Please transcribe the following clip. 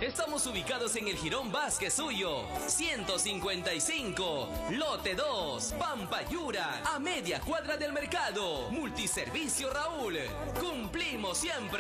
Estamos ubicados en el Jirón Vázquez Suyo, 155, lote 2, Pampayura, a media cuadra del mercado. Multiservicio Raúl. Cumplimos siempre.